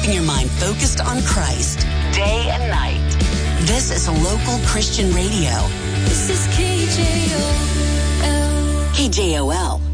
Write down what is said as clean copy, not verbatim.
keeping your mind focused on Christ, day and night. This is a local Christian radio. This is KJOL. KJOL.